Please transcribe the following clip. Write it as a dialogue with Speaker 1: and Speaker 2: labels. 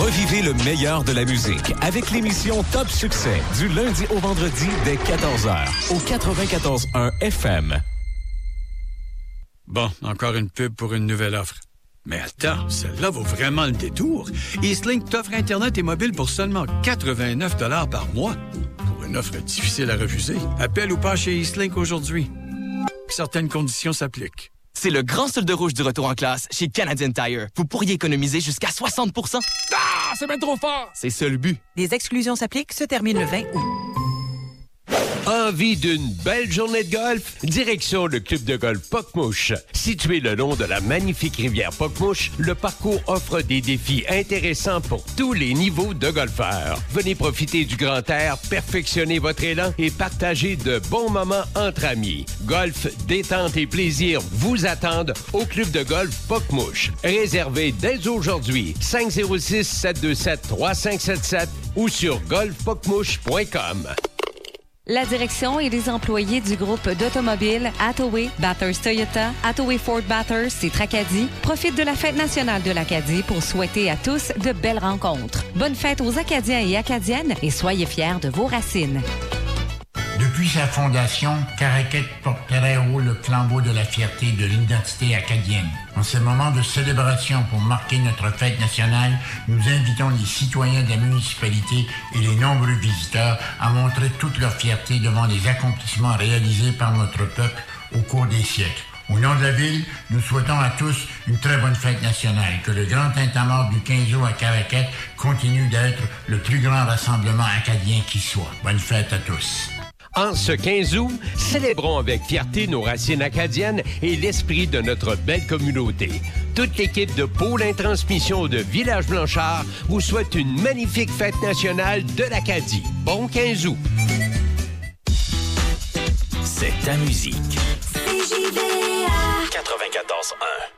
Speaker 1: Revivez le meilleur de la musique avec l'émission Top Succès du lundi au vendredi dès 14h au 94.1 FM.
Speaker 2: Bon, encore une pub pour une nouvelle offre. Mais attends, celle-là vaut vraiment le détour. Eastlink t'offre Internet et mobile pour seulement 89 $ par mois. Pour une offre difficile à refuser, appelle ou passe chez Eastlink aujourd'hui. Certaines conditions s'appliquent.
Speaker 3: C'est le grand solde rouge du retour en classe chez Canadian Tire. Vous pourriez économiser jusqu'à 60%.
Speaker 4: Ah, c'est bien trop fort!
Speaker 3: C'est ça le but.
Speaker 5: Les exclusions s'appliquent, se termine le 20 août.
Speaker 6: Envie d'une belle journée de golf? Direction le club de golf Pocmouche. Situé le long de la magnifique rivière Pocmouche, le parcours offre des défis intéressants pour tous les niveaux de golfeurs. Venez profiter du grand air, perfectionner votre élan et partager de bons moments entre amis. Golf, détente et plaisir vous attendent au club de golf Pocmouche. Réservez dès aujourd'hui 506-727-3577 ou sur golfpocmouche.com.
Speaker 7: La direction et les employés du groupe d'automobiles Hathaway, Bathurst Toyota, Hathaway Ford Bathurst et Tracadie profitent de la Fête nationale de l'Acadie pour souhaiter à tous de belles rencontres. Bonne fête aux Acadiens et Acadiennes et soyez fiers de vos racines.
Speaker 8: Depuis sa fondation, Caraquet porte très haut le flambeau de la fierté de l'identité acadienne. En ce moment de célébration pour marquer notre fête nationale, nous invitons les citoyens de la municipalité et les nombreux visiteurs à montrer toute leur fierté devant les accomplissements réalisés par notre peuple au cours des siècles. Au nom de la ville, nous souhaitons à tous une très bonne fête nationale. Que le grand tintamarre du 15 août à Caraquet continue d'être le plus grand rassemblement acadien qui soit. Bonne fête à tous.
Speaker 6: En ce 15 août, célébrons avec fierté nos racines acadiennes et l'esprit de notre belle communauté. Toute l'équipe de Pôle Intransmission de Village Blanchard vous souhaite une magnifique fête nationale de l'Acadie. Bon 15 août!
Speaker 1: C'est ta musique.
Speaker 9: CJVA
Speaker 1: 94.1